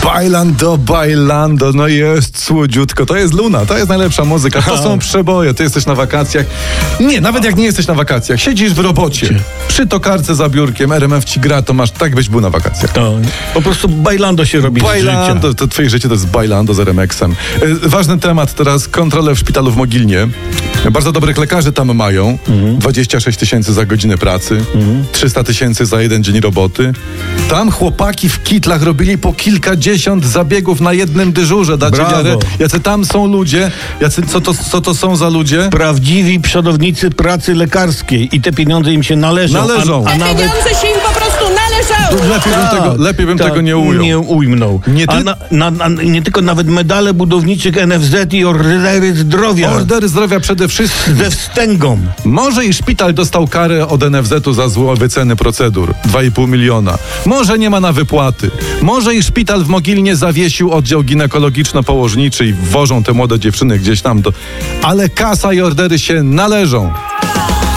Bailando, no jest słodziutko, to jest Luna, to jest najlepsza muzyka, to są przeboje, ty jesteś na wakacjach, nie, nawet jak nie jesteś na wakacjach, siedzisz w robocie, przy tokarce za biurkiem, RMF ci gra, to masz, tak byś był na wakacjach. To po prostu bailando się robi z życia. To twoje życie to jest bailando z RMX-em. Ważny temat teraz, kontrole w szpitalu w Mogilnie. Bardzo dobrych lekarzy tam mają, 26 tysięcy za godzinę pracy, 300 tysięcy za jeden dzień roboty. Tam chłopaki w kitlach robili po kilkadziesiąt zabiegów na jednym dyżurze. Dacie wiarę? Jacy tam są ludzie? Co to są za ludzie? Prawdziwi przodownicy pracy lekarskiej i te pieniądze im się należą. Te pieniądze się im po prostu należały. Lepiej bym tego nie ujął. Nie ujmnął. Nie tylko nawet medale budowniczych NFZ i ordery zdrowia. Ordery zdrowia przede wszystkim. Ze wstęgą. Może i szpital dostał karę od NFZ-u za złe wyceny procedur. 2,5 miliona. Może nie ma na wypłaty. Może i szpital w Mogilnie zawiesił oddział ginekologiczno-położniczy i wożą te młode dziewczyny gdzieś tam. Ale kasa i ordery się należą.